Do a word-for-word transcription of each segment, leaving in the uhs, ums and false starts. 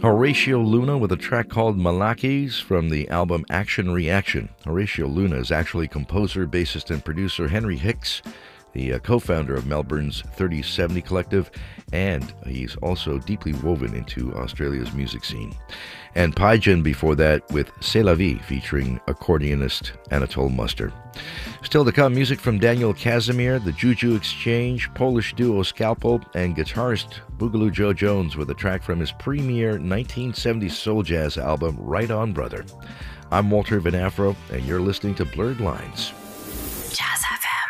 Horatio Luna with a track called Malakis from the album Action Reaction. Horatio Luna is actually composer, bassist, and producer Henry Hicks, the uh, co-founder of Melbourne's thirty seventy Collective, and he's also deeply woven into Australia's music scene. And Pyjin before that with C'est la vie, featuring accordionist Anatole Muster. Still to come, music from Daniel Casimir, the Juju Exchange, Polish duo Scalpel, and guitarist Boogaloo Joe Jones with a track from his premier nineteen seventies soul jazz album, Right On Brother. I'm Walter Van Afro, and you're listening to Blurred Lines. Jazz F M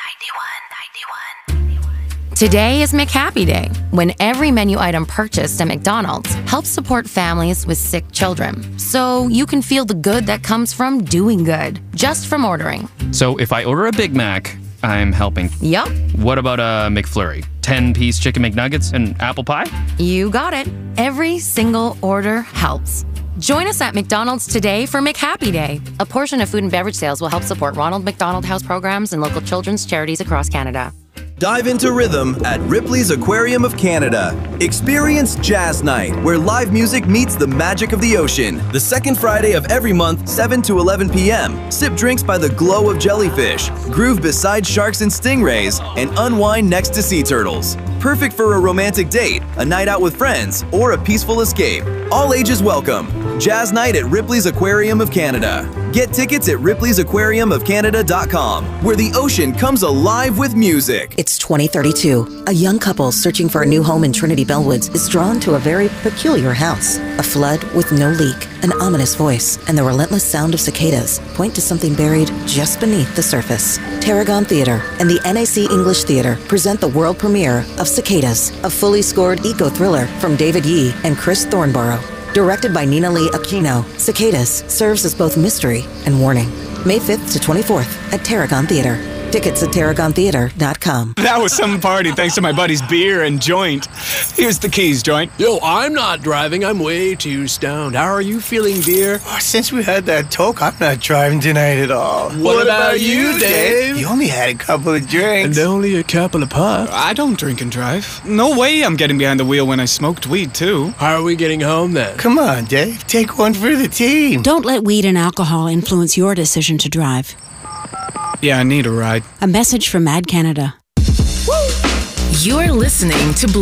ninety-one, ninety-one. Today is McHappy Day, when every menu item purchased at McDonald's helps support families with sick children. So you can feel the good that comes from doing good, just from ordering. So if I order a Big Mac, I'm helping. Yup. What about a McFlurry? ten-piece chicken McNuggets and apple pie? You got it. Every single order helps. Join us at McDonald's today for McHappy Day. A portion of food and beverage sales will help support Ronald McDonald House programs and local children's charities across Canada. Dive into rhythm at Ripley's Aquarium of Canada. Experience Jazz Night, where live music meets the magic of the ocean. The second Friday of every month, seven to eleven p.m. Sip drinks by the glow of jellyfish, groove beside sharks and stingrays, and unwind next to sea turtles. Perfect for a romantic date, a night out with friends, or a peaceful escape. All ages welcome. Jazz Night at Ripley's Aquarium of Canada. Get tickets at ripley's aquarium of canada dot com, where the ocean comes alive with music. It's twenty thirty-two. A young couple searching for a new home in Trinity Bellwoods is drawn to a very peculiar house. A flood with no leak, an ominous voice, and the relentless sound of cicadas point to something buried just beneath the surface. Tarragon Theatre and the N A C English Theatre present the world premiere of Cicadas, a fully scored eco-thriller from David Yee and Chris Thornborough. Directed by Nina Lee Aquino, Cicadas serves as both mystery and warning. May fifth to twenty-fourth at Tarragon Theatre. Tickets at tarragon theatre dot com. That was some party thanks to my buddy's beer and joint. Here's the keys, joint. Yo, I'm not driving. I'm way too stoned. How are you feeling, beer? Oh, since we had that talk, I'm not driving tonight at all. What, what about, about you, Dave? You only had a couple of drinks. And only a couple of puffs. I don't drink and drive. No way I'm getting behind the wheel when I smoked weed, too. How are we getting home, then? Come on, Dave. Take one for the team. Don't let weed and alcohol influence your decision to drive. Yeah, I need a ride. A message from Mad Canada. You're listening to Blue